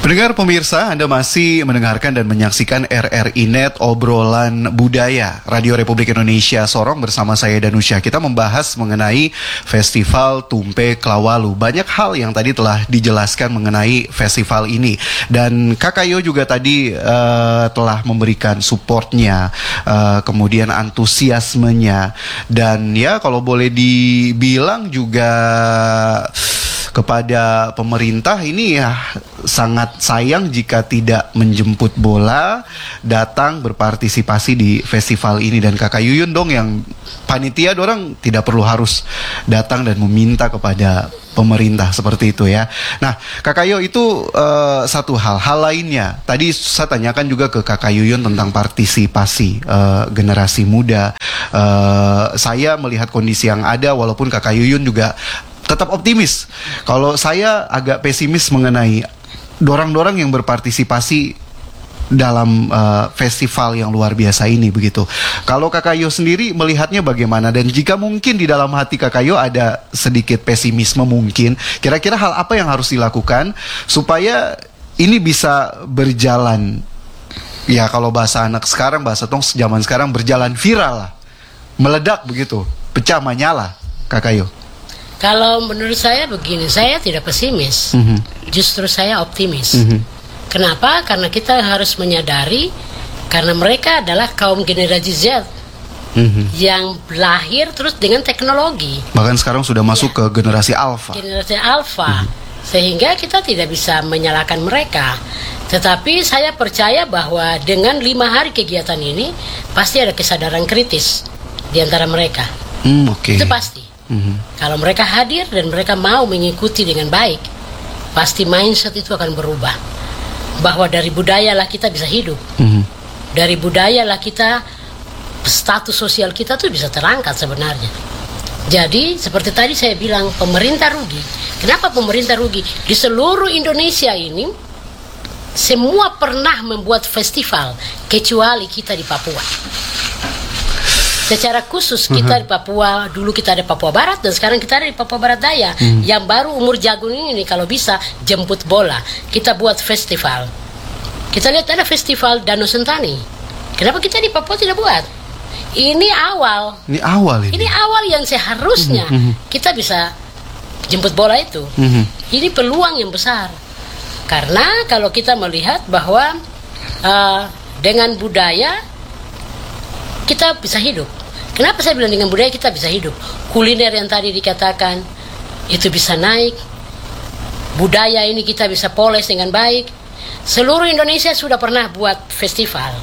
Pendengar pemirsa, Anda masih mendengarkan dan menyaksikan RRI Net Obrolan Budaya Radio Republik Indonesia Sorong bersama saya Danusya. Kita membahas mengenai Festival Tumpe Klawalu. Banyak hal yang tadi telah dijelaskan mengenai festival ini. Dan Kakayo juga tadi telah memberikan supportnya, kemudian antusiasmenya. Dan ya kalau boleh dibilang juga kepada pemerintah ini ya sangat sayang jika tidak menjemput bola datang berpartisipasi di festival ini. Dan Kakak Yuyun dong yang panitia, dorang tidak perlu harus datang dan meminta kepada pemerintah seperti itu ya. Nah Kakak Yo itu satu hal lainnya tadi saya tanyakan juga ke Kakak Yuyun tentang partisipasi generasi muda. Saya melihat kondisi yang ada, walaupun Kakak Yuyun juga tetap optimis. Kalau saya agak pesimis mengenai dorang-dorang yang berpartisipasi dalam festival yang luar biasa ini begitu. Kalau Kakak Yo sendiri melihatnya bagaimana? Dan jika mungkin di dalam hati Kakak Yo ada sedikit pesimisme mungkin, kira-kira hal apa yang harus dilakukan supaya ini bisa berjalan? Ya kalau bahasa anak sekarang, bahasa tong zaman sekarang, berjalan viral lah, meledak begitu, pecah menyala, Kakak Yo. Kalau menurut saya begini, saya tidak pesimis, justru saya optimis. Kenapa? Karena kita harus menyadari, karena mereka adalah kaum generasi Z yang lahir terus dengan teknologi. Bahkan sekarang sudah masuk ke generasi Alpha. Generasi Alpha, sehingga kita tidak bisa menyalahkan mereka. Tetapi saya percaya bahwa dengan 5 hari kegiatan ini pasti ada kesadaran kritis di antara mereka. Itu pasti. Kalau mereka hadir dan mereka mau mengikuti dengan baik, pasti mindset itu akan berubah. Bahwa dari budayalah kita bisa hidup. Dari budayalah kita, status sosial kita tuh bisa terangkat sebenarnya. Jadi seperti tadi saya bilang, pemerintah rugi. Kenapa pemerintah rugi? Di seluruh Indonesia ini semua pernah membuat festival, kecuali kita di Papua. Secara khusus kita di Papua, dulu kita ada Papua Barat dan sekarang kita ada di Papua Barat Daya. Yang baru umur jagung ini kalau bisa jemput bola, kita buat festival. Kita lihat ada festival Danau Sentani. Kenapa kita di Papua tidak buat? Ini awal. Ini awal yang seharusnya kita bisa jemput bola itu. Ini peluang yang besar. Karena kalau kita melihat bahwa dengan budaya kita bisa hidup. Kenapa saya bilang dengan budaya kita bisa hidup? Kuliner yang tadi dikatakan itu bisa naik. Budaya ini kita bisa poles dengan baik. Seluruh Indonesia sudah pernah buat festival.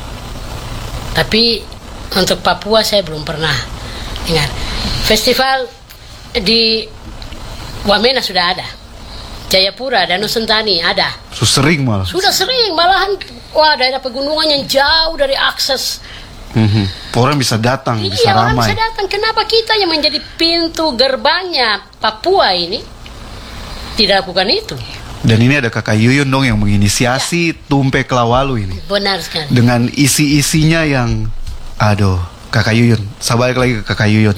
Tapi untuk Papua saya belum pernah dengar. Festival di Wamena sudah ada. Jayapura, Danau Sentani ada. Sudah sering malahan. Wah, daerah pegunungan yang jauh dari akses. Orang bisa datang, bisa ramai. Orang bisa datang. Kenapa kita yang menjadi pintu gerbangnya Papua ini tidak lakukan itu? Dan ini ada Kakak Yuyun dong yang menginisiasi Tumpe Klawalu ini. Benar sekali. Dengan isi-isinya yang, aduh, Kakak Yuyun. Saya balik lagi ke Kakak Yuyun.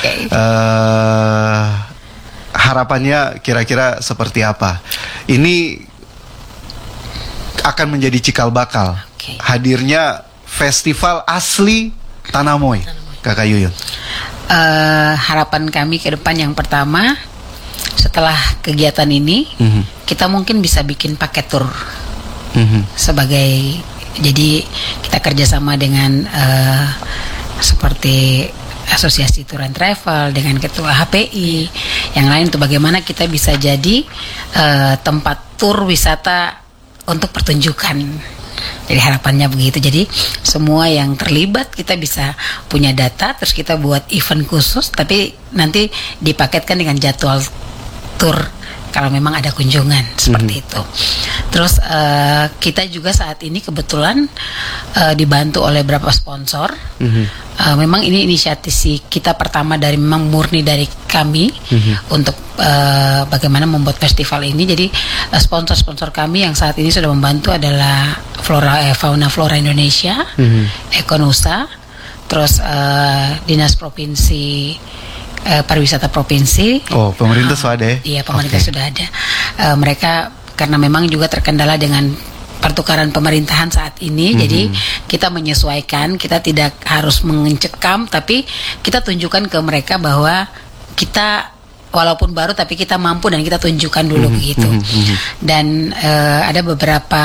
Harapannya kira-kira seperti apa? Ini akan menjadi cikal bakal hadirnya festival asli Tanah Moy, Kakak Yuyun. Harapan kami ke depan yang pertama, setelah kegiatan ini, kita mungkin bisa bikin paket tour sebagai, jadi kita kerjasama dengan seperti Asosiasi Tour and Travel dengan Ketua HPI, yang lain untuk bagaimana kita bisa jadi tempat tour wisata untuk pertunjukan. Jadi harapannya begitu. Jadi semua yang terlibat kita bisa punya data, terus kita buat event khusus, tapi nanti dipaketkan dengan jadwal tour kalau memang ada kunjungan seperti itu. Terus kita juga saat ini kebetulan dibantu oleh beberapa sponsor. Memang ini inisiatif kita pertama dari memang murni dari kami untuk bagaimana membuat festival ini. Jadi sponsor-sponsor kami yang saat ini sudah membantu adalah Fauna Flora Indonesia, Ekonusa, terus Dinas Provinsi Pariwisata Provinsi. Oh, pemerintah sudah ada ya? Iya, pemerintah sudah ada. Mereka karena memang juga terkendala dengan pertukaran pemerintahan saat ini. Jadi kita menyesuaikan, kita tidak harus mencekam, tapi kita tunjukkan ke mereka bahwa kita walaupun baru tapi kita mampu dan kita tunjukkan dulu begitu. Dan ada beberapa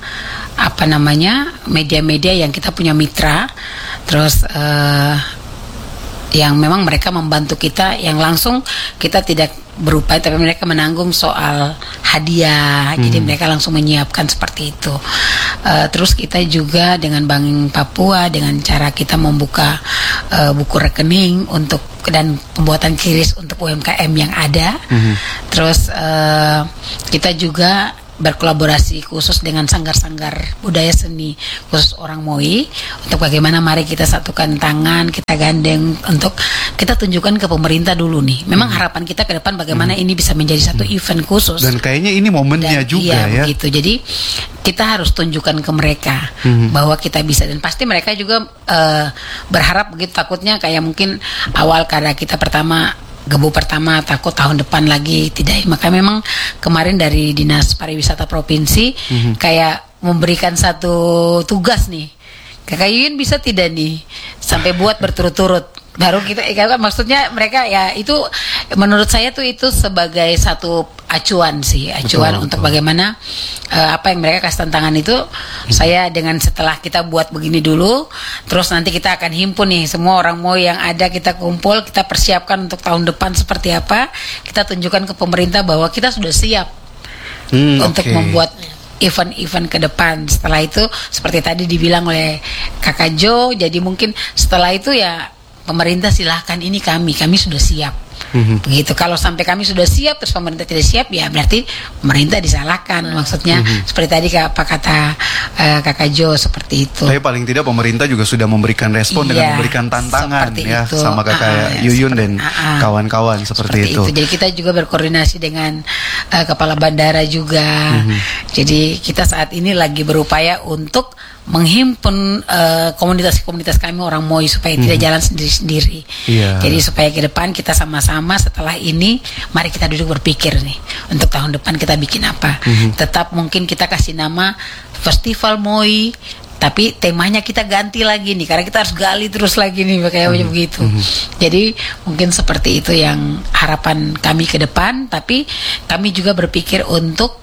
media-media yang kita punya mitra, terus yang memang mereka membantu kita, yang langsung kita tidak berupaya tapi mereka menanggung soal hadiah. Jadi mereka langsung menyiapkan seperti itu. Terus kita juga dengan Bank Papua, dengan cara kita membuka buku rekening untuk dan pembuatan QRIS untuk UMKM yang ada. Terus kita juga berkolaborasi khusus dengan sanggar-sanggar budaya seni khusus orang Moi, untuk bagaimana mari kita satukan tangan, kita gandeng untuk kita tunjukkan ke pemerintah dulu nih. Memang harapan kita ke depan bagaimana ini bisa menjadi satu event khusus. Dan kayaknya ini momennya juga ya. Begitu. Jadi kita harus tunjukkan ke mereka bahwa kita bisa, dan pasti mereka juga berharap begitu. Takutnya kayak mungkin awal karena kita gebu pertama takut tahun depan lagi tidak. Maka memang kemarin dari Dinas Pariwisata Provinsi kayak memberikan satu tugas nih, Kakak Yuyun bisa tidak nih sampai buat berturut-turut. Baru kita maksudnya mereka ya itu menurut saya tuh itu sebagai satu acuan betul. Untuk bagaimana apa yang mereka kasih tantangan itu. Saya dengan setelah kita buat begini dulu, terus nanti kita akan himpun nih semua orang Moi yang ada, kita kumpul, kita persiapkan untuk tahun depan seperti apa, kita tunjukkan ke pemerintah bahwa kita sudah siap untuk membuat event-event ke depan. Setelah itu seperti tadi dibilang oleh Kakak Jo, jadi mungkin setelah itu ya pemerintah silahkan, ini kami sudah siap. Begitu. Kalau sampai kami sudah siap terus pemerintah tidak siap, ya berarti pemerintah disalahkan. Maksudnya seperti tadi apa kata Kakak Jo, seperti itu. Tapi paling tidak pemerintah juga sudah memberikan respon dengan memberikan tantangan ya itu. Sama Kakak Yuyun dan kawan-kawan seperti itu. Jadi kita juga berkoordinasi dengan kepala bandara juga. Jadi kita saat ini lagi berupaya untuk menghimpun komunitas-komunitas kami orang Moi supaya tidak jalan sendiri-sendiri. Jadi supaya ke depan kita sama-sama setelah ini mari kita duduk berpikir nih untuk tahun depan kita bikin apa. Tetap mungkin kita kasih nama Festival Moi, tapi temanya kita ganti lagi nih karena kita harus gali terus lagi nih kayak begitu. Jadi mungkin seperti itu yang harapan kami ke depan. Tapi kami juga berpikir untuk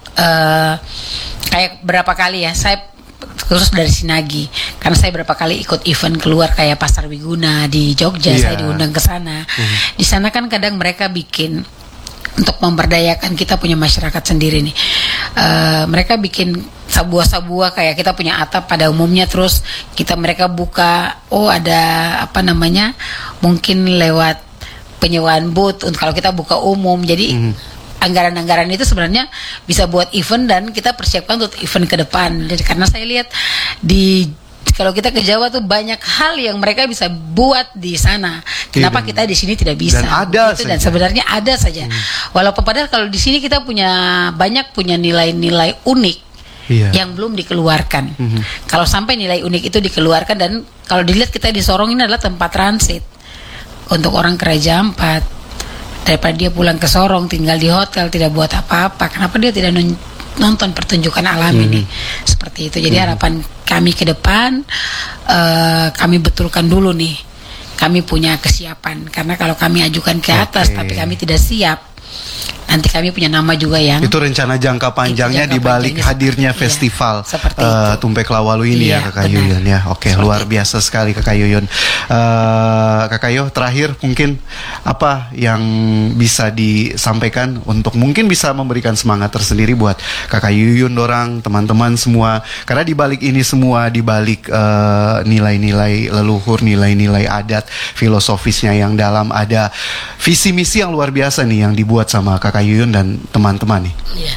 kayak berapa kali ya saya khusus dari Sinagi, karena saya berapa kali ikut event keluar kayak Pasar Wiguna di Jogja, saya diundang ke sana. Di sana kan kadang mereka bikin untuk memberdayakan kita punya masyarakat sendiri nih. Mereka bikin sabuah-sabuah kayak kita punya atap pada umumnya, terus mereka buka ada mungkin lewat penyewaan booth kalau kita buka umum. Jadi anggaran-anggaran itu sebenarnya bisa buat event dan kita persiapkan untuk event ke depan. Jadi karena saya lihat kalau kita ke Jawa tuh banyak hal yang mereka bisa buat di sana. Kenapa kita di sini tidak bisa? Dan sebenarnya ada saja. Walaupun padahal kalau di sini kita punya nilai-nilai unik yang belum dikeluarkan. Kalau sampai nilai unik itu dikeluarkan, dan kalau dilihat kita di Sorong ini adalah tempat transit untuk orang ke Raja Ampat. Daripada dia pulang ke Sorong tinggal di hotel tidak buat apa-apa, kenapa dia tidak nonton pertunjukan alam ini? Seperti itu. Jadi harapan kami ke depan, kami betulkan dulu nih, kami punya kesiapan. Karena kalau kami ajukan ke atas tapi kami tidak siap, nanti kami punya nama juga yang itu rencana jangka panjangnya di balik hadirnya festival Tumpek Lawalu ini ya Kakak Yuyun ya. Luar biasa sekali Kakak Yuyun. Kakak Yo, terakhir mungkin apa yang bisa disampaikan untuk mungkin bisa memberikan semangat tersendiri buat Kakak Yuyun dorang teman-teman semua, karena di balik ini semua, di balik nilai-nilai leluhur, nilai-nilai adat, filosofisnya yang dalam, ada visi misi yang luar biasa nih yang dibuat sama Kakak Yuyun dan teman-teman nih.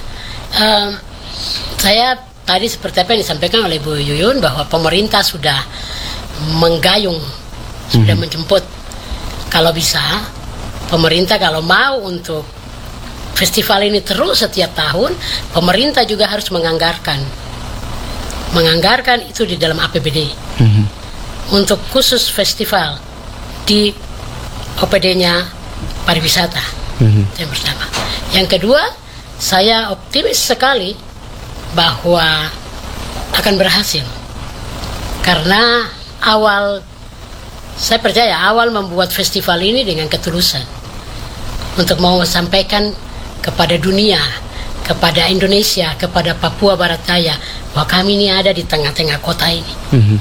Saya tadi seperti apa yang disampaikan oleh Bu Yuyun bahwa pemerintah sudah menggayung, sudah menjemput. Kalau bisa, pemerintah kalau mau untuk festival ini terus setiap tahun, pemerintah juga harus menganggarkan itu di dalam APBD untuk khusus festival di OPD-nya pariwisata. Yang pertama. Yang kedua, saya optimis sekali bahwa akan berhasil. Karena saya percaya awal membuat festival ini dengan ketulusan untuk mau sampaikan kepada dunia, kepada Indonesia, kepada Papua Barat Daya bahwa kami ini ada di tengah-tengah kota ini.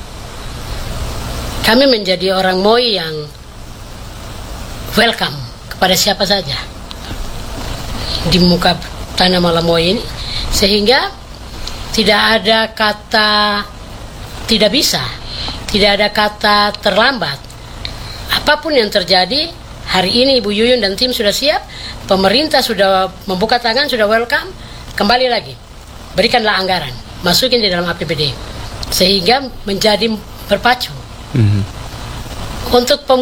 Kami menjadi orang Moi yang welcome kepada siapa saja di muka tanah Malamoy ini, sehingga tidak ada kata tidak bisa, tidak ada kata terlambat. Apapun yang terjadi, hari ini Ibu Yuyun dan tim sudah siap, pemerintah sudah membuka tangan, sudah welcome, kembali lagi, berikanlah anggaran, masukin di dalam APBD, sehingga menjadi berpacu. Untuk